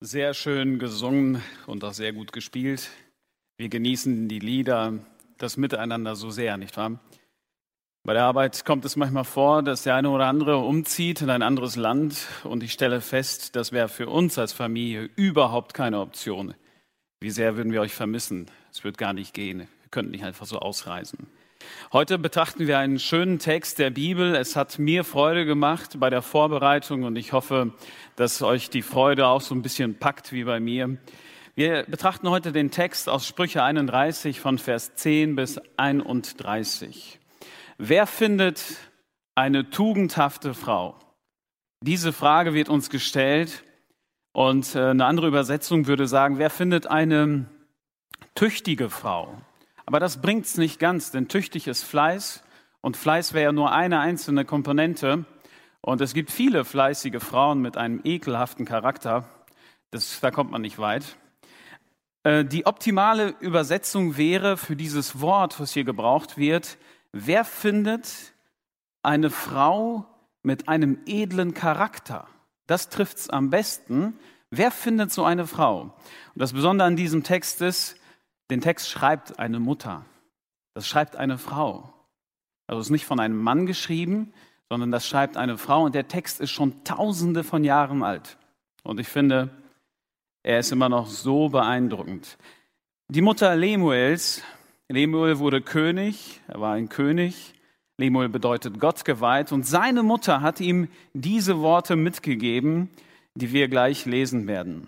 Sehr schön gesungen und auch sehr gut gespielt. Wir genießen die Lieder, das Miteinander so sehr, nicht wahr? Bei der Arbeit kommt es manchmal vor, dass der eine oder andere umzieht in ein anderes Land und ich stelle fest, das wäre für uns als Familie überhaupt keine Option. Wie sehr würden wir euch vermissen? Es wird gar nicht gehen. Wir könnten nicht einfach so ausreisen. Heute betrachten wir einen schönen Text der Bibel. Es hat mir Freude gemacht bei der Vorbereitung und ich hoffe, dass euch die Freude auch so ein bisschen packt wie bei mir. Wir betrachten heute den Text aus Sprüche 31 von Vers 10 bis 31. Wer findet eine tugendhafte Frau? Diese Frage wird uns gestellt und eine andere Übersetzung würde sagen, wer findet eine tüchtige Frau? Aber das bringt's nicht ganz, denn tüchtig ist Fleiß und Fleiß wäre ja nur eine einzelne Komponente. Und es gibt viele fleißige Frauen mit einem ekelhaften Charakter. Da kommt man nicht weit. Die optimale Übersetzung wäre für dieses Wort, was hier gebraucht wird, wer findet eine Frau mit einem edlen Charakter? Das trifft's am besten. Wer findet so eine Frau? Und das Besondere an diesem Text ist, den Text schreibt eine Mutter. Das schreibt eine Frau. Also es ist nicht von einem Mann geschrieben, sondern das schreibt eine Frau. Und der Text ist schon Tausende von Jahren alt. Und ich finde, er ist immer noch so beeindruckend. Die Mutter Lemuels, Lemuel wurde König, er war ein König. Lemuel bedeutet Gott geweiht. Und seine Mutter hat ihm diese Worte mitgegeben, die wir gleich lesen werden.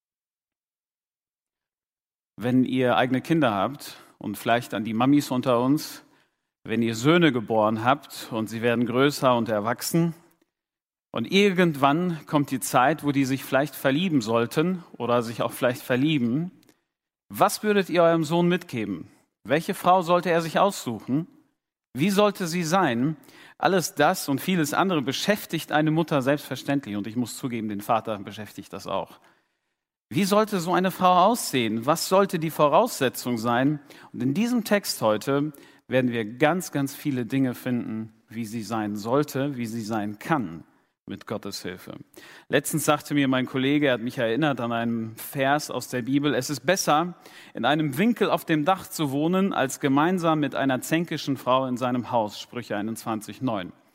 Wenn ihr eigene Kinder habt und vielleicht an die Mamis unter uns, wenn ihr Söhne geboren habt und sie werden größer und erwachsen und irgendwann kommt die Zeit, wo die sich vielleicht verlieben sollten oder sich auch vielleicht verlieben, was würdet ihr eurem Sohn mitgeben? Welche Frau sollte er sich aussuchen? Wie sollte sie sein? Alles das und vieles andere beschäftigt eine Mutter selbstverständlich und ich muss zugeben, den Vater beschäftigt das auch. Wie sollte so eine Frau aussehen? Was sollte die Voraussetzung sein? Und in diesem Text heute werden wir ganz, ganz viele Dinge finden, wie sie sein sollte, wie sie sein kann, mit Gottes Hilfe. Letztens sagte mir mein Kollege, er hat mich erinnert an einen Vers aus der Bibel, es ist besser, in einem Winkel auf dem Dach zu wohnen, als gemeinsam mit einer zänkischen Frau in seinem Haus, Sprüche 21,9.